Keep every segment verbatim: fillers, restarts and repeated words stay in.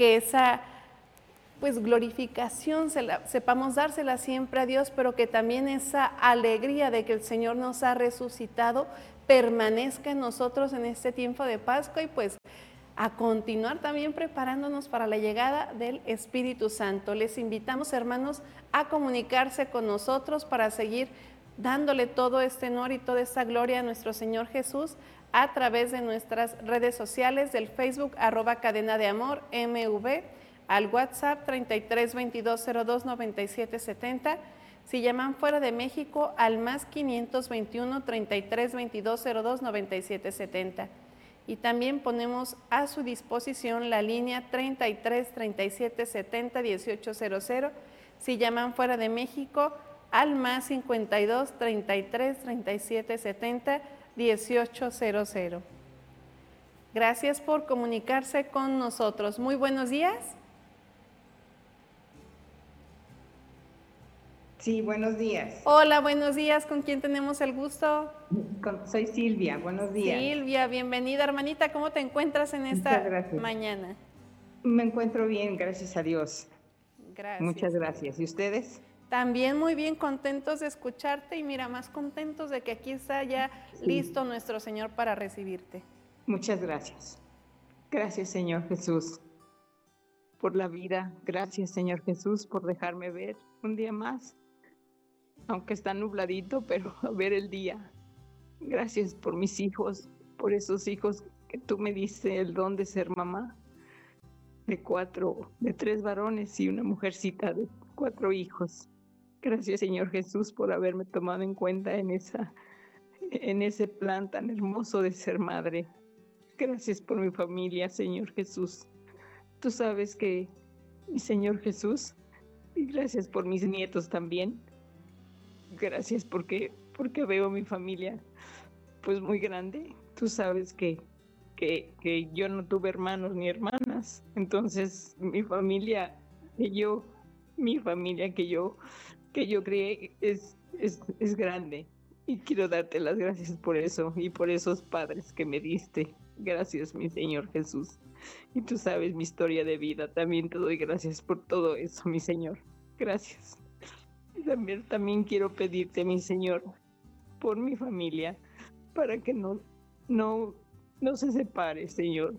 que esa pues glorificación se la, sepamos dársela siempre a Dios, pero que también esa alegría de que el Señor nos ha resucitado permanezca en nosotros en este tiempo de Pascua y pues a continuar también preparándonos para la llegada del Espíritu Santo. Les invitamos, hermanos, a comunicarse con nosotros para seguir dándole todo este honor y toda esta gloria a nuestro Señor Jesús a través de nuestras redes sociales, del Facebook, arroba Cadena de Amor, M V, al WhatsApp treinta y tres veintidós cero dos noventa y siete setenta. Si llaman fuera de México, al más quinientos veintiuno treinta y tres veintidós cero dos noventa y siete setenta. Y también ponemos a su disposición la línea treinta y tres treinta y siete setenta dieciocho cero cero. Si llaman fuera de México, al más cincuenta y dos treinta y tres treinta y siete setenta dieciocho cero cero. Gracias por comunicarse con nosotros. Muy buenos días. Sí, buenos días. Hola, buenos días. ¿Con quién tenemos el gusto? Con, soy Silvia, buenos días. Silvia, bienvenida, hermanita. ¿Cómo te encuentras en esta mañana? Me encuentro bien, gracias a Dios. Gracias. Muchas gracias. ¿Y ustedes? También muy bien, contentos de escucharte y mira, más contentos de que aquí está ya sí. listo nuestro Señor para recibirte. Muchas gracias. Gracias, Señor Jesús, por la vida. Gracias, Señor Jesús, por dejarme ver un día más. Aunque está nubladito, pero a ver el día. Gracias por mis hijos, por esos hijos que tú me diste el don de ser mamá, de cuatro, de tres varones y una mujercita de cuatro hijos. Gracias, Señor Jesús, por haberme tomado en cuenta en, esa, en ese plan tan hermoso de ser madre. Gracias por mi familia, Señor Jesús. Tú sabes que, mi Señor Jesús, y gracias por mis nietos también. Gracias porque, porque veo mi familia pues muy grande. Tú sabes que, que, que yo no tuve hermanos ni hermanas. Entonces mi familia que yo, mi familia que yo, que yo crié es, es, es grande. Y quiero darte las gracias por eso y por esos padres que me diste. Gracias, mi Señor Jesús. Y tú sabes mi historia de vida. También te doy gracias por todo eso, mi Señor. Gracias. También, también quiero pedirte, mi Señor, por mi familia, para que no, no, no se separe, Señor.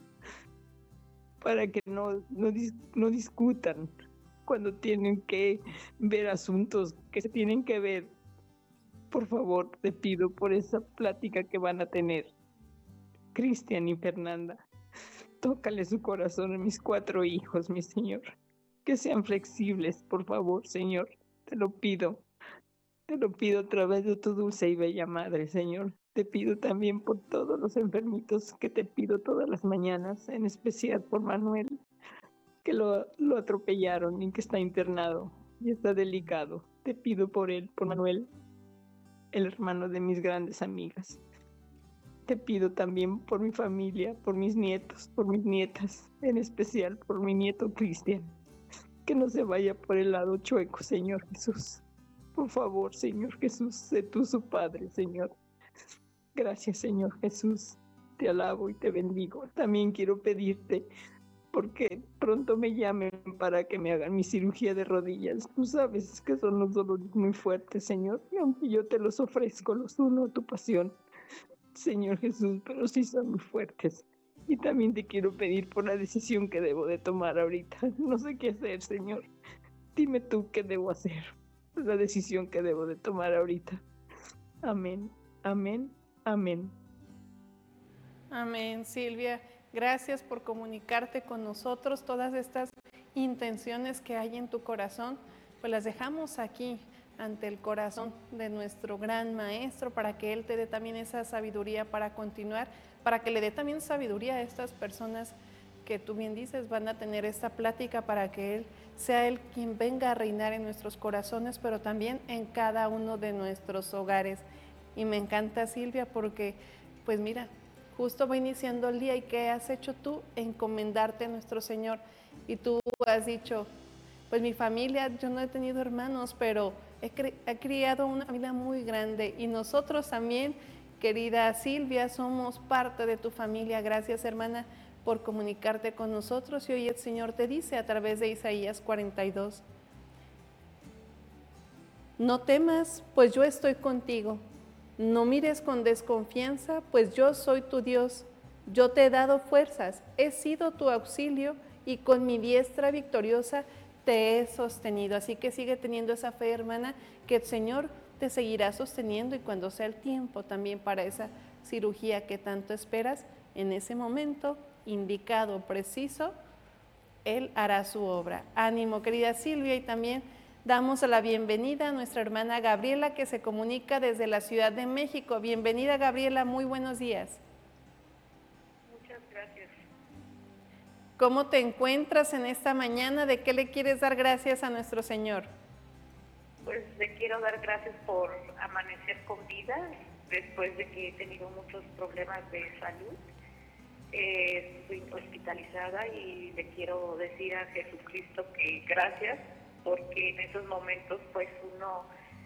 Para que no, no, no discutan cuando tienen que ver asuntos que se tienen que ver. Por favor, te pido por esa plática que van a tener Cristian y Fernanda. Tócale su corazón a mis cuatro hijos, mi Señor. Que sean flexibles, por favor, Señor. Te lo pido, te lo pido a través de tu dulce y bella madre, Señor. Te pido también por todos los enfermitos que te pido todas las mañanas, en especial por Manuel, que lo, lo atropellaron y que está internado y está delicado. Te pido por él, por Manuel, el hermano de mis grandes amigas. Te pido también por mi familia, por mis nietos, por mis nietas, en especial por mi nieto Cristian. Que no se vaya por el lado chueco, Señor Jesús. Por favor, Señor Jesús, sé tú su Padre, Señor. Gracias, Señor Jesús. Te alabo y te bendigo. También quiero pedirte, porque pronto me llamen para que me hagan mi cirugía de rodillas. Tú sabes que son los dolores muy fuertes, Señor. Y aunque yo te los ofrezco, los uno a tu pasión, Señor Jesús, pero sí son muy fuertes. Y también te quiero pedir por la decisión que debo de tomar ahorita. No sé qué hacer, Señor. Dime tú qué debo hacer. La decisión que debo de tomar ahorita. Amén, amén, amén. Amén, Silvia. Gracias por comunicarte con nosotros. Todas estas intenciones que hay en tu corazón, pues las dejamos aquí ante el corazón de nuestro gran Maestro para que Él te dé también esa sabiduría para continuar, para que le dé también sabiduría a estas personas que tú bien dices van a tener esta plática para que Él sea Él quien venga a reinar en nuestros corazones, pero también en cada uno de nuestros hogares. Y me encanta, Silvia, porque pues mira, justo va iniciando el día y ¿qué has hecho tú? Encomendarte a nuestro Señor. Y tú has dicho, pues mi familia, yo no he tenido hermanos, pero he, cri he criado una familia muy grande y nosotros también, querida Silvia, somos parte de tu familia. Gracias, hermana, por comunicarte con nosotros. Y hoy el Señor te dice a través de Isaías cuarenta y dos, no temas, pues yo estoy contigo. No mires con desconfianza, pues yo soy tu Dios. Yo te he dado fuerzas, he sido tu auxilio y con mi diestra victoriosa te he sostenido. Así que sigue teniendo esa fe, hermana, que el Señor te seguirá sosteniendo, y cuando sea el tiempo también para esa cirugía que tanto esperas, en ese momento indicado, preciso, Él hará su obra. Ánimo, querida Silvia, y también damos la bienvenida a nuestra hermana Gabriela, que se comunica desde la Ciudad de México. Bienvenida, Gabriela, muy buenos días. Muchas gracias. ¿Cómo te encuentras en esta mañana? ¿De qué le quieres dar gracias a nuestro Señor? Pues le quiero dar gracias por amanecer con vida después de que he tenido muchos problemas de salud. Eh, estoy hospitalizada y le quiero decir a Jesucristo que gracias, porque en esos momentos pues uno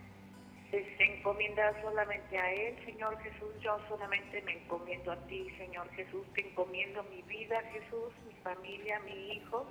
se, se encomienda solamente a Él. Señor Jesús, yo solamente me encomiendo a ti, Señor Jesús, te encomiendo mi vida, Jesús, mi familia, mi hijo.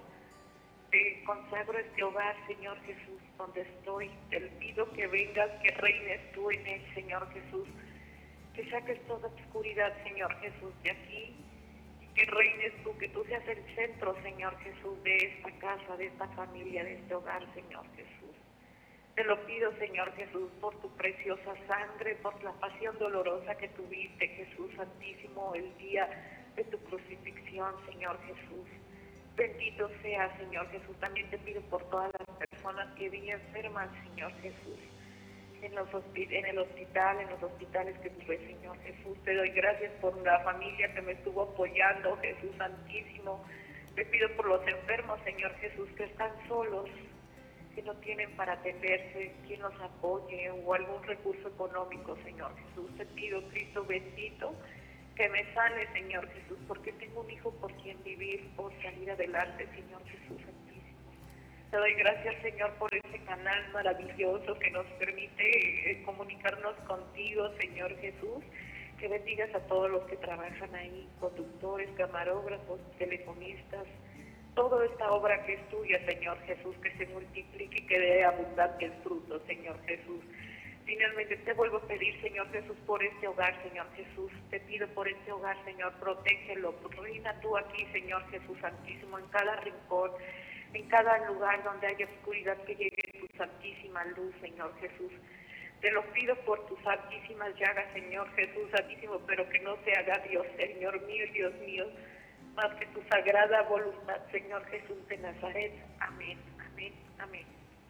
Te consagro este hogar, Señor Jesús, donde estoy. Te pido que vengas, que reines tú en él, Señor Jesús. Que saques toda oscuridad, Señor Jesús, de aquí. Que reines tú, que tú seas el centro, Señor Jesús, de esta casa, de esta familia, de este hogar, Señor Jesús. Te lo pido, Señor Jesús, por tu preciosa sangre, por la pasión dolorosa que tuviste, Jesús Santísimo, el día de tu crucifixión, Señor Jesús. Bendito sea, Señor Jesús. También te pido por todas las personas que vienen enfermas, Señor Jesús, en, los en el hospital, en los hospitales que tuve, Señor Jesús. Te doy gracias por la familia que me estuvo apoyando, Jesús Santísimo. Te pido por los enfermos, Señor Jesús, que están solos, que no tienen para atenderse, quien los apoye o algún recurso económico, Señor Jesús. Te pido, Cristo bendito, que me sane, Señor Jesús, porque tengo un hijo por quien vivir, por salir adelante, Señor Jesús Santísimo. Te doy gracias, Señor, por este canal maravilloso que nos permite eh, comunicarnos contigo, Señor Jesús. Que bendigas a todos los que trabajan ahí, conductores, camarógrafos, telefonistas, toda esta obra que es tuya, Señor Jesús, que se multiplique y que dé abundantes frutos, Señor Jesús. Finalmente te vuelvo a pedir, Señor Jesús, por este hogar, Señor Jesús. Te pido por este hogar, Señor, protégelo. Reina tú aquí, Señor Jesús Santísimo, en cada rincón, en cada lugar donde haya oscuridad, que llegue tu santísima luz, Señor Jesús. Te lo pido por tus santísimas llagas, Señor Jesús Santísimo, pero que no se haga, Dios, Señor mío, Dios mío, más que tu sagrada voluntad, Señor Jesús de Nazaret. Amén, amén, amén.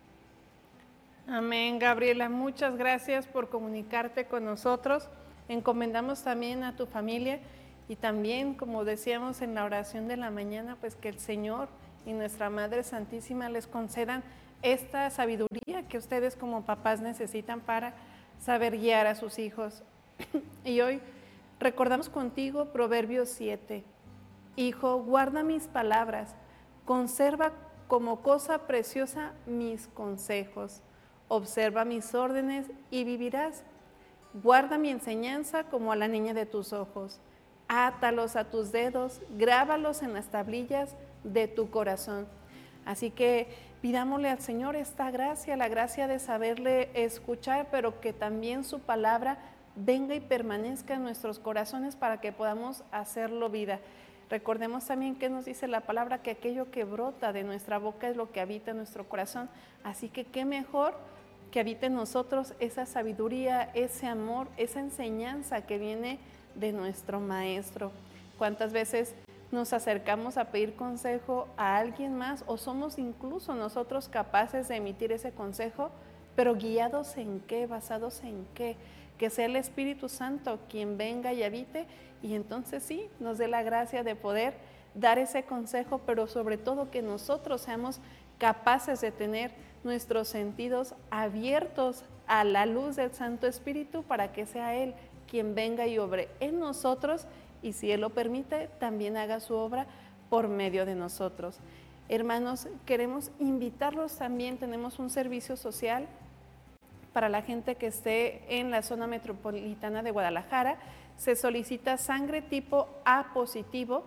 Amén, Gabriela. Muchas gracias por comunicarte con nosotros. Encomendamos también a tu familia y también, como decíamos en la oración de la mañana, pues que el Señor y nuestra Madre Santísima les concedan esta sabiduría que ustedes como papás necesitan para saber guiar a sus hijos. Y hoy recordamos contigo Proverbios siete. Hijo, guarda mis palabras, conserva como cosa preciosa mis consejos. Observa mis órdenes y vivirás. Guarda mi enseñanza como a la niña de tus ojos. Átalos a tus dedos, grábalos en las tablillas de tu corazón. Así que pidámosle al Señor esta gracia, la gracia de saberle escuchar, pero que también su palabra venga y permanezca en nuestros corazones para que podamos hacerlo vida. Recordemos también que nos dice la palabra que aquello que brota de nuestra boca es lo que habita en nuestro corazón. Así que qué mejor que habite en nosotros esa sabiduría, ese amor, esa enseñanza que viene de nuestro Maestro. ¿Cuántas veces nos acercamos a pedir consejo a alguien más o somos incluso nosotros capaces de emitir ese consejo, pero guiados en qué, basados en qué? Que sea el Espíritu Santo quien venga y habite y entonces sí, nos dé la gracia de poder dar ese consejo, pero sobre todo que nosotros seamos capaces de tener nuestros sentidos abiertos a la luz del Santo Espíritu para que sea Él quien venga y obre en nosotros y si Él lo permite, también haga su obra por medio de nosotros. Hermanos, queremos invitarlos también, tenemos un servicio social para la gente que esté en la zona metropolitana de Guadalajara. Se solicita sangre tipo A positivo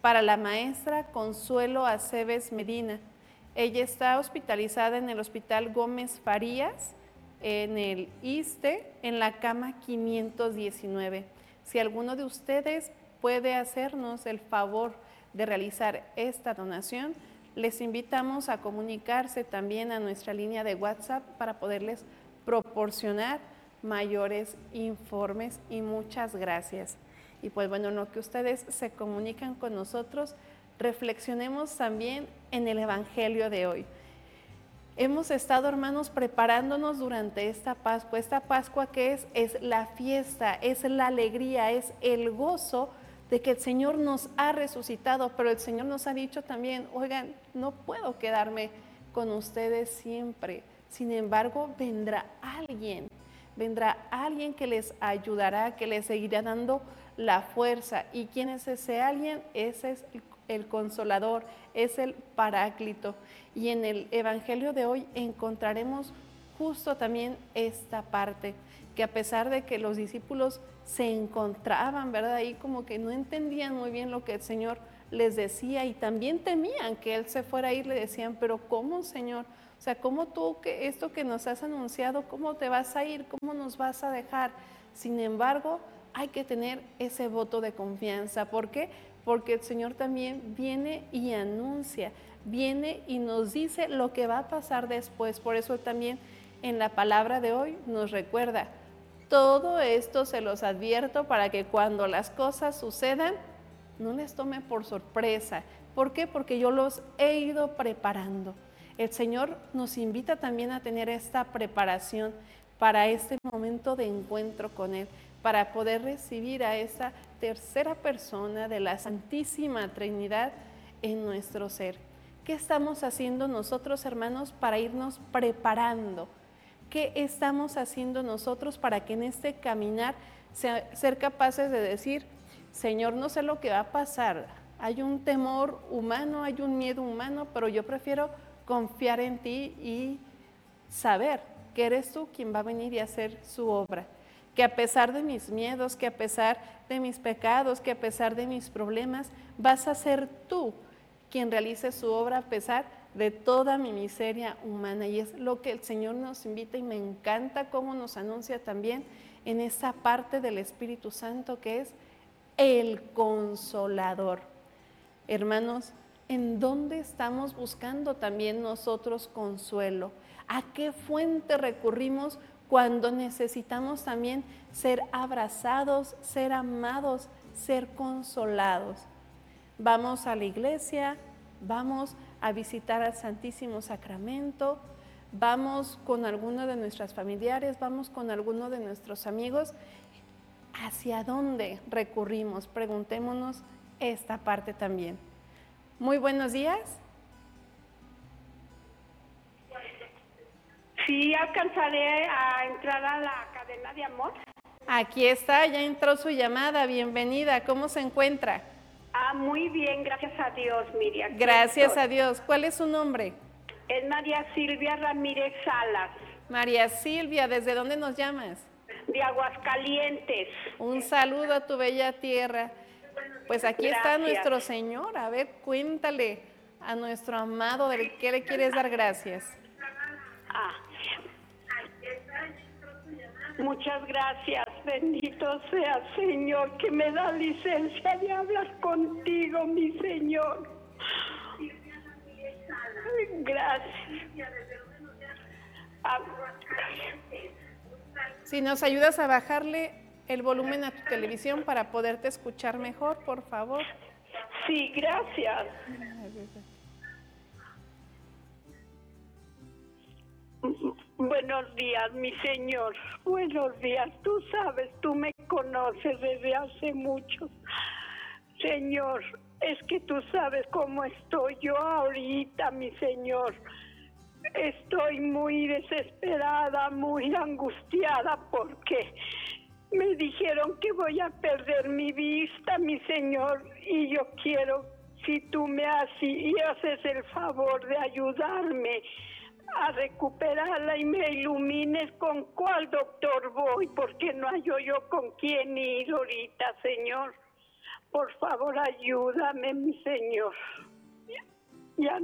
para la maestra Consuelo Aceves Medina. Ella está hospitalizada en el Hospital Gómez Farías, en el ISSSTE, en la cama quinientos diecinueve. Si alguno de ustedes puede hacernos el favor de realizar esta donación, les invitamos a comunicarse también a nuestra línea de WhatsApp para poderles proporcionar mayores informes, y muchas gracias. Y pues bueno, en lo que ustedes se comunican con nosotros, reflexionemos también en el Evangelio de hoy. Hemos estado, hermanos, preparándonos durante esta Pascua. Esta Pascua, ¿qué es? Es la fiesta, es la alegría, es el gozo de que el Señor nos ha resucitado, pero el Señor nos ha dicho también, oigan, no puedo quedarme con ustedes siempre. Sin embargo, vendrá alguien, vendrá alguien que les ayudará, que les seguirá dando la fuerza. ¿Y quién es ese alguien? Ese es el, el Consolador, es el Paráclito. Y en el Evangelio de hoy encontraremos justo también esta parte, que a pesar de que los discípulos se encontraban, ¿verdad? Ahí como que no entendían muy bien lo que el Señor les decía y también temían que Él se fuera a ir, le decían, pero ¿cómo, Señor? O sea, ¿cómo tú que esto que nos has anunciado, cómo te vas a ir? ¿Cómo nos vas a dejar? Sin embargo, hay que tener ese voto de confianza. ¿Por qué? Porque el Señor también viene y anuncia, viene y nos dice lo que va a pasar después. Por eso también en la palabra de hoy nos recuerda, todo esto se los advierto para que cuando las cosas sucedan, no les tome por sorpresa. ¿Por qué? Porque yo los he ido preparando. El Señor nos invita también a tener esta preparación para este momento de encuentro con Él, para poder recibir a esa tercera persona de la Santísima Trinidad en nuestro ser. ¿Qué estamos haciendo nosotros, hermanos, para irnos preparando? ¿Qué estamos haciendo nosotros para que en este caminar sea, ser capaces de decir, Señor, no sé lo que va a pasar, hay un temor humano, hay un miedo humano, pero yo prefiero confiar en ti y saber que eres tú quien va a venir y hacer su obra? Que a pesar de mis miedos, que a pesar de mis pecados, que a pesar de mis problemas, vas a ser tú quien realice su obra a pesar de toda mi miseria humana. Y es lo que el Señor nos invita, y me encanta cómo nos anuncia también en esa parte del Espíritu Santo que es el Consolador. Hermanos, ¿en dónde estamos buscando también nosotros consuelo? ¿A qué fuente recurrimos cuando necesitamos también ser abrazados, ser amados, ser consolados? Vamos a la iglesia, vamos a visitar al Santísimo Sacramento, vamos con alguno de nuestros familiares, vamos con alguno de nuestros amigos. ¿Hacia dónde recurrimos? Preguntémonos esta parte también. Muy buenos días. Sí, alcanzaré a entrar a la cadena de amor. Aquí está, ya entró su llamada, bienvenida. ¿Cómo se encuentra? Ah, muy bien, gracias a Dios, Miriam. Gracias a Dios. ¿Cuál es su nombre? Es María Silvia Ramírez Salas. María Silvia, ¿desde dónde nos llamas? De Aguascalientes. Un saludo a tu bella tierra. Pues aquí Gracias. Está nuestro Señor. A ver, cuéntale a nuestro amado del que le quieres dar gracias. Ah. Muchas gracias, bendito sea, Señor, que me da licencia de hablar contigo, mi Señor. Gracias. Ah. Si nos ayudas a bajarle el volumen a tu televisión para poderte escuchar mejor, por favor. Sí, gracias. Buenos días, mi Señor. Buenos días. Tú sabes, tú me conoces desde hace mucho. Señor, es que tú sabes cómo estoy yo ahorita, mi Señor. Estoy muy desesperada, muy angustiada porque me dijeron que voy a perder mi vista, mi Señor, y yo quiero, si tú me haces, y haces el favor de ayudarme a recuperarla y me ilumines con cuál doctor voy, porque no hallo yo con quién ir ahorita, Señor. Por favor, ayúdame, mi Señor. Ya